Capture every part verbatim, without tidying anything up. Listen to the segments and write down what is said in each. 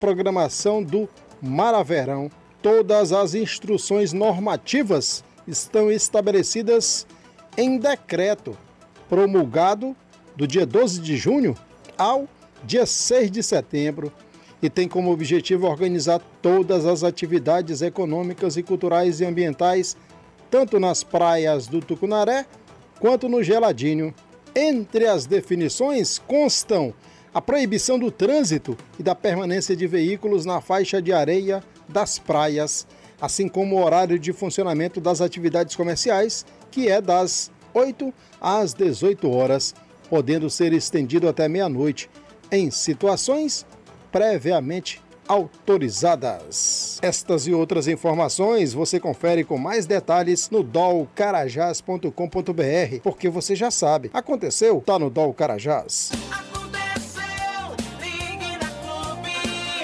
programação do Maraverão. Todas as instruções normativas estão estabelecidas em decreto promulgado do dia doze de junho ao dia seis de setembro e tem como objetivo organizar todas as atividades econômicas e culturais e ambientais, tanto nas praias do Tucunaré quanto no Geladinho. Entre as definições constam a proibição do trânsito e da permanência de veículos na faixa de areia das praias, assim como o horário de funcionamento das atividades comerciais, que é das oito às dezoito horas, podendo ser estendido até meia-noite, em situações previamente autorizadas. Estas e outras informações você confere com mais detalhes no dol carajás ponto com ponto b r, porque você já sabe, aconteceu, tá no Dol Carajás. Aconteceu, ligue na Clube.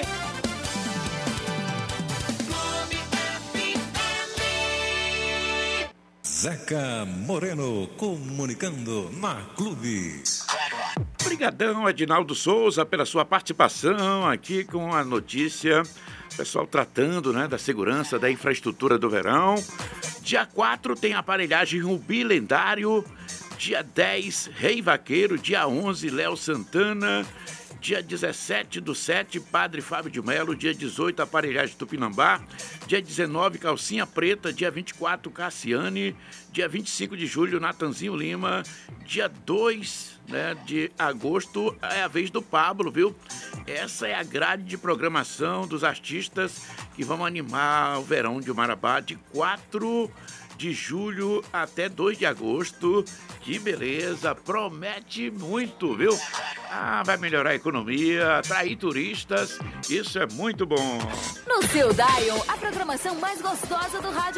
Clube F M. Zeca Moreno comunicando na Clube. Obrigadão, Edinaldo Souza, pela sua participação aqui com a notícia. Pessoal tratando, né, da segurança da infraestrutura do verão. Dia quatro tem aparelhagem Rubi Lendário. Dia dez, Rei Vaqueiro. Dia onze, Léo Santana. Dia dezessete do sete, Padre Fábio de Melo. Dia dezoito, aparelhagem Tupinambá. Dia dezenove, Calcinha Preta. Dia vinte e quatro, Cassiane. Dia vinte e cinco de julho, Natanzinho Lima. Dia dois, né, de agosto é a vez do Pablo, viu? Essa é a grade de programação dos artistas que vão animar o verão de Marabá de quatro de julho até dois de agosto. Que beleza, promete muito, viu? Ah, vai melhorar a economia, atrair turistas, isso é muito bom. No seu Dial, a programação mais gostosa do rádio